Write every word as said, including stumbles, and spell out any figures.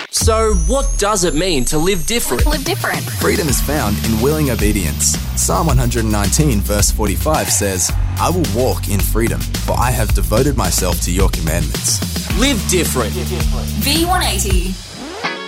So, what does it mean to live different? Live different. Freedom is found in willing obedience. Psalm one nineteen verse forty-five says, I will walk in freedom, for I have devoted myself to your commandments. Live different. V one eighty.